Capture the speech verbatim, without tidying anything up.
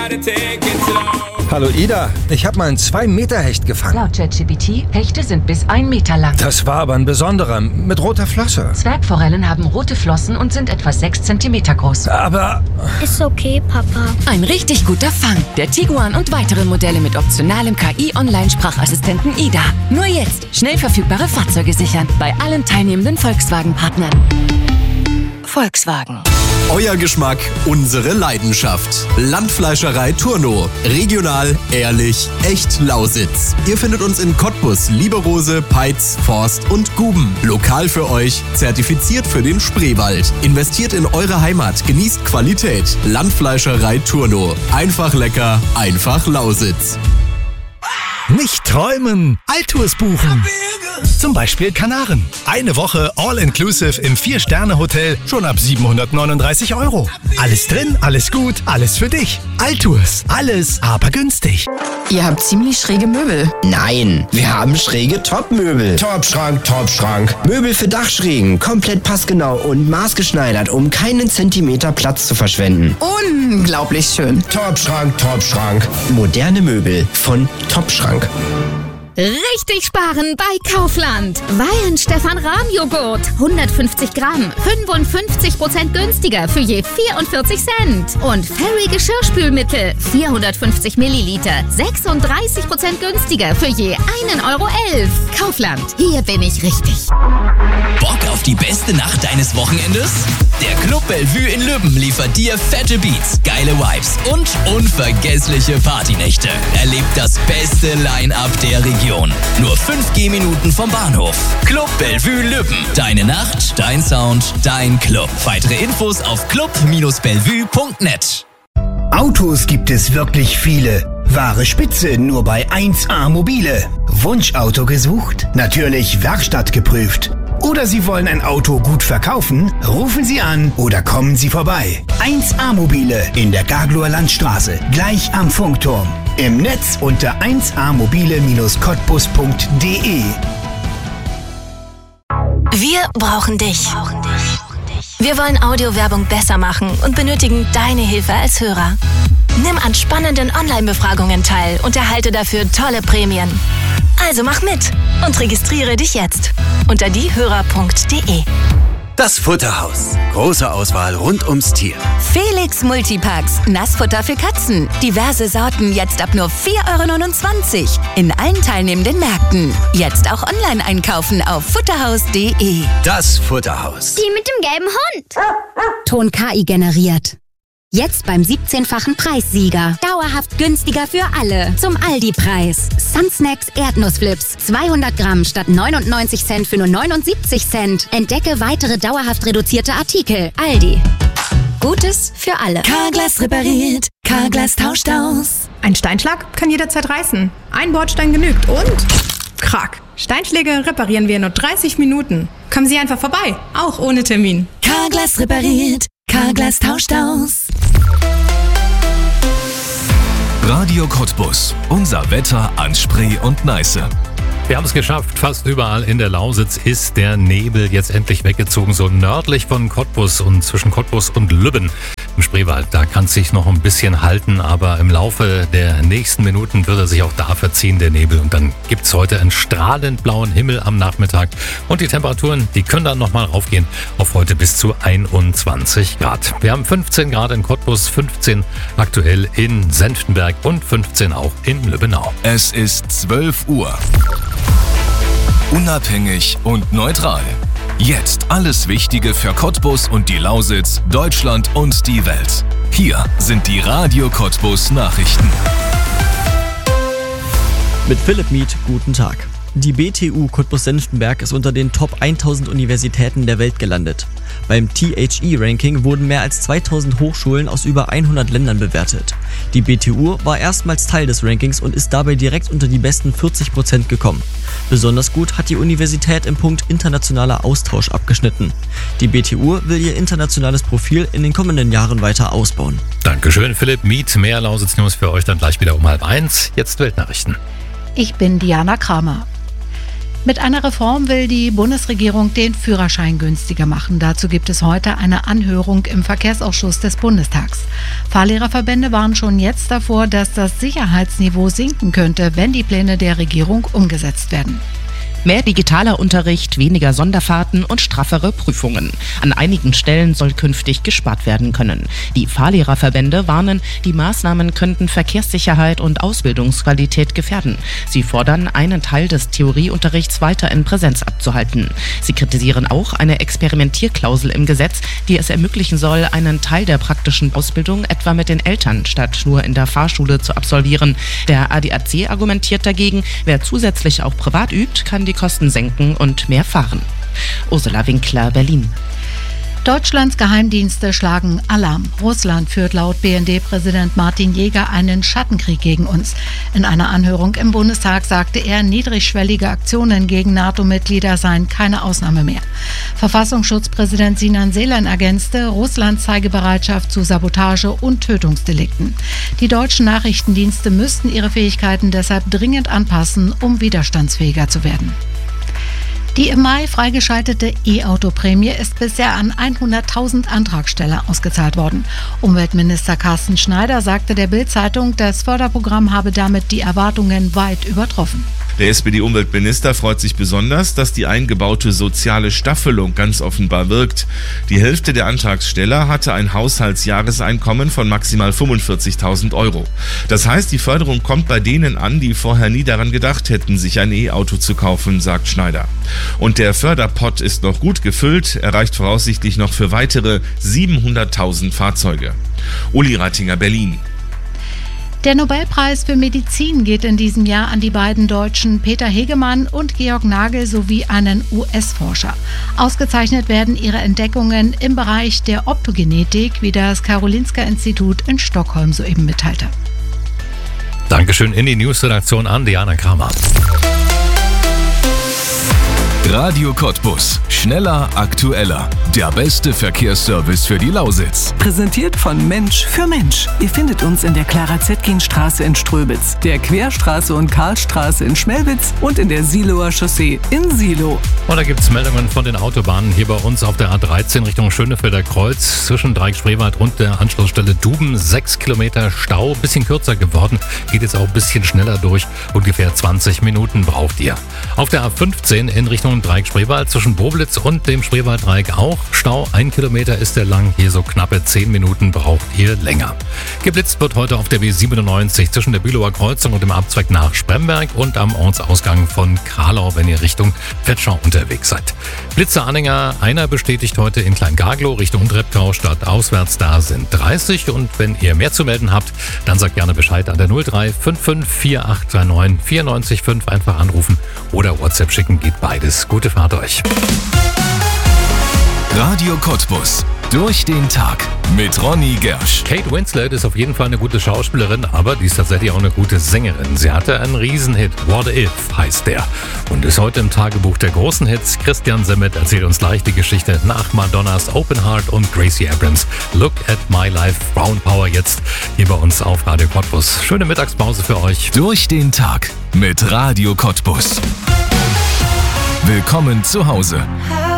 Hallo Ida, ich habe mal einen zwei Meter Hecht gefangen. Laut ChatGPT, Hechte sind bis ein Meter lang. Das war aber ein besonderer, mit roter Flosse. Zwergforellen haben rote Flossen und sind etwa sechs Zentimeter groß. Aber... Ist okay, Papa. Ein richtig guter Fang. Der Tiguan und weitere Modelle mit optionalem K I-Online-Sprachassistenten Ida. Nur jetzt schnell verfügbare Fahrzeuge sichern. Bei allen teilnehmenden Volkswagen-Partnern. Volkswagen. Euer Geschmack, unsere Leidenschaft. Landfleischerei Turno. Regional, ehrlich, echt Lausitz. Ihr findet uns in Cottbus, Lieberose, Peitz, Forst und Guben. Lokal für euch, zertifiziert für den Spreewald. Investiert in eure Heimat, genießt Qualität. Landfleischerei Turno. Einfach lecker, einfach Lausitz. Nicht träumen, Altours buchen. Zum Beispiel Kanaren. Eine Woche All-Inclusive im vier-Sterne-Hotel schon ab siebenhundertneununddreißig Euro. Alles drin, alles gut, alles für dich. Altours, alles aber günstig. Ihr habt ziemlich schräge Möbel. Nein, wir haben schräge Top-Möbel. Top-Schrank, Top-Schrank. Möbel für Dachschrägen, komplett passgenau und maßgeschneidert, um keinen Zentimeter Platz zu verschwenden. Unglaublich schön. Top-Schrank, Top-Schrank. Moderne Möbel von Top-Schrank. Richtig sparen bei Kaufland. Weihenstephan-Rahmjoghurt. hundertfünfzig Gramm. fünfundfünfzig Prozent günstiger für je vierundvierzig Cent. Und Fairy Geschirrspülmittel. vierhundertfünfzig Milliliter. sechsunddreißig Prozent günstiger für je ein Euro elf. Kaufland. Hier bin ich richtig. Bock auf die beste Nacht deines Wochenendes? Der Club Bellevue in Lübben liefert dir fette Beats, geile Vibes und unvergessliche Partynächte. Erlebt das beste Line-Up der Region. Nur fünf Gehminuten vom Bahnhof. Club Bellevue Lübben. Deine Nacht, dein Sound, dein Club. Weitere Infos auf club Bindestrich bellevue Punkt net. Autos gibt es wirklich viele. Wahre Spitze nur bei eins A Mobile. Wunschauto gesucht? Natürlich Werkstatt geprüft. Oder Sie wollen ein Auto gut verkaufen? Rufen Sie an oder kommen Sie vorbei. eins A Mobile in der Gagloer Landstraße, gleich am Funkturm. Im Netz unter eins a mobile Bindestrich cottbus Punkt de. Wir brauchen dich. Wir wollen Audiowerbung besser machen und benötigen deine Hilfe als Hörer. Nimm an spannenden Online-Befragungen teil und erhalte dafür tolle Prämien. Also mach mit und registriere dich jetzt unter diehörer Punkt de. Das Futterhaus. Große Auswahl rund ums Tier. Felix Multipacks. Nassfutter für Katzen. Diverse Sorten jetzt ab nur vier Euro neunundzwanzig. In allen teilnehmenden Märkten. Jetzt auch online einkaufen auf futterhaus punkt de. Das Futterhaus. Die mit dem gelben Hund. Ton K I generiert. Jetzt beim siebzehnfachen Preissieger. Dauerhaft günstiger für alle. Zum Aldi-Preis. Sunsnacks Erdnussflips. zweihundert Gramm statt neunundneunzig Cent für nur neunundsiebzig Cent. Entdecke weitere dauerhaft reduzierte Artikel. Aldi. Gutes für alle. Carglass repariert. Carglass tauscht aus. Ein Steinschlag kann jederzeit reißen. Ein Bordstein genügt und... Krack. Steinschläge reparieren wir in nur dreißig Minuten. Kommen Sie einfach vorbei. Auch ohne Termin. Carglass repariert. Carglass tauscht aus. Radio Cottbus. Unser Wetter an Spree und Neiße. Wir haben es geschafft. Fast überall in der Lausitz ist der Nebel jetzt endlich weggezogen. So nördlich von Cottbus und zwischen Cottbus und Lübben im Spreewald. Da kann es sich noch ein bisschen halten, aber im Laufe der nächsten Minuten wird er sich auch da verziehen, der Nebel. Und dann gibt es heute einen strahlend blauen Himmel am Nachmittag. Und die Temperaturen, die können dann nochmal raufgehen auf heute bis zu einundzwanzig Grad. Wir haben fünfzehn Grad in Cottbus, fünfzehn aktuell in Senftenberg und fünfzehn auch in Lübbenau. Es ist zwölf Uhr. Unabhängig und neutral. Jetzt alles Wichtige für Cottbus und die Lausitz, Deutschland und die Welt. Hier sind die Radio Cottbus Nachrichten. Mit Philipp Mieth, guten Tag. Die B T U Cottbus-Senftenberg ist unter den Top tausend Universitäten der Welt gelandet. Beim T H E-Ranking wurden mehr als zweitausend Hochschulen aus über hundert Ländern bewertet. Die B T U war erstmals Teil des Rankings und ist dabei direkt unter die besten vierzig Prozent gekommen. Besonders gut hat die Universität im Punkt internationaler Austausch abgeschnitten. Die B T U will ihr internationales Profil in den kommenden Jahren weiter ausbauen. Dankeschön, Philipp Mieth. Mehr Lausitz-News für euch dann gleich wieder um halb eins. Jetzt Weltnachrichten. Ich bin Diana Kramer. Mit einer Reform will die Bundesregierung den Führerschein günstiger machen. Dazu gibt es heute eine Anhörung im Verkehrsausschuss des Bundestags. Fahrlehrerverbände warnen schon jetzt davor, dass das Sicherheitsniveau sinken könnte, wenn die Pläne der Regierung umgesetzt werden. Mehr digitaler Unterricht, weniger Sonderfahrten und straffere Prüfungen. An einigen Stellen soll künftig gespart werden können. Die Fahrlehrerverbände warnen, die Maßnahmen könnten Verkehrssicherheit und Ausbildungsqualität gefährden. Sie fordern, einen Teil des Theorieunterrichts weiter in Präsenz abzuhalten. Sie kritisieren auch eine Experimentierklausel im Gesetz, die es ermöglichen soll, einen Teil der praktischen Ausbildung etwa mit den Eltern statt nur in der Fahrschule zu absolvieren. Der A D A C argumentiert dagegen, wer zusätzlich auch privat übt, kann die die Kosten senken und mehr fahren. Ursula Winkler, Berlin. Deutschlands Geheimdienste schlagen Alarm. Russland führt laut B N D-Präsident Martin Jäger einen Schattenkrieg gegen uns. In einer Anhörung im Bundestag sagte er, niedrigschwellige Aktionen gegen NATO-Mitglieder seien keine Ausnahme mehr. Verfassungsschutzpräsident Sinan Selen ergänzte, Russland zeige Bereitschaft zu Sabotage und Tötungsdelikten. Die deutschen Nachrichtendienste müssten ihre Fähigkeiten deshalb dringend anpassen, um widerstandsfähiger zu werden. Die im Mai freigeschaltete E-Auto-Prämie ist bisher an hunderttausend Antragsteller ausgezahlt worden. Umweltminister Carsten Schneider sagte der Bild-Zeitung, das Förderprogramm habe damit die Erwartungen weit übertroffen. Der S P D-Umweltminister freut sich besonders, dass die eingebaute soziale Staffelung ganz offenbar wirkt. Die Hälfte der Antragsteller hatte ein Haushaltsjahreseinkommen von maximal fünfundvierzigtausend Euro. Das heißt, die Förderung kommt bei denen an, die vorher nie daran gedacht hätten, sich ein E-Auto zu kaufen, sagt Schneider. Und der Förderpott ist noch gut gefüllt, er reicht voraussichtlich noch für weitere siebenhunderttausend Fahrzeuge. Uli Rattinger, Berlin. Der Nobelpreis für Medizin geht in diesem Jahr an die beiden Deutschen Peter Hegemann und Georg Nagel sowie einen U S-Forscher. Ausgezeichnet werden ihre Entdeckungen im Bereich der Optogenetik, wie das Karolinska-Institut in Stockholm soeben mitteilte. Dankeschön in die News-Redaktion an Diana Kramer. Radio Cottbus. Schneller, aktueller. Der beste Verkehrsservice für die Lausitz. Präsentiert von Mensch für Mensch. Ihr findet uns in der Clara-Zetkin-Straße in Ströbitz, der Querstraße und Karlstraße in Schmelwitz und in der Siloer Chaussee in Silo. Und da gibt es Meldungen von den Autobahnen hier bei uns auf der A dreizehn Richtung Schönefelder Kreuz zwischen Dreieck-Spreewald und der Anschlussstelle Duben. Sechs Kilometer Stau, bisschen kürzer geworden, geht jetzt auch ein bisschen schneller durch. Ungefähr zwanzig Minuten braucht ihr. Auf der A fünfzehn in Richtung Dreieck-Spreewald zwischen Boblitz und dem Spreewalddreieck auch Stau. Ein Kilometer ist der lang, hier so knappe zehn Minuten braucht ihr länger. Geblitzt wird heute auf der B siebenundneunzig zwischen der Bülower Kreuzung und dem Abzweig nach Spremberg und am Ortsausgang von Kralau, wenn ihr Richtung Vetschau unterwegs seid. Blitzeranhänger, einer bestätigt heute in Kleingaglow Richtung Treptow statt auswärts, da sind dreißig. Und wenn ihr mehr zu melden habt, dann sagt gerne Bescheid an der null drei fünf fünf vier acht drei neun vier neun fünf, einfach anrufen oder WhatsApp schicken, geht beides. Gute Fahrt euch. Radio Cottbus. Durch den Tag mit Ronny Gersch. Kate Winslet ist auf jeden Fall eine gute Schauspielerin, aber die ist tatsächlich auch eine gute Sängerin. Sie hatte einen Riesenhit, What If heißt der. Und ist heute im Tagebuch der großen Hits. Christian Semmet erzählt uns gleich die Geschichte nach Madonnas Open Heart und Gracie Abrams. Look at my life, Brown Power jetzt hier bei uns auf Radio Cottbus. Schöne Mittagspause für euch. Durch den Tag mit Radio Cottbus. Willkommen zu Hause.